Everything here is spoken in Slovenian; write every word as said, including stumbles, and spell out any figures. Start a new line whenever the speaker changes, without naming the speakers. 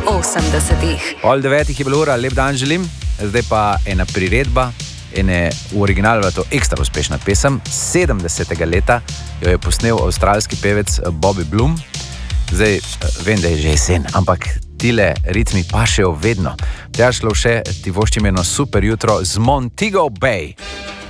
osemdesetih.
Pol devetih je bilo ura, lep dan želim, zdaj pa ena priredba, ene v originalu to ekstra uspešna pesem, sedemdesetega leta jo je posnel avstralski pevec Bobby Bloom. Zdaj, vem, da je že jesen, ampak tile ritmi pašejo vedno. Tja šlo še, ti voščim eno super jutro z Montego Bay.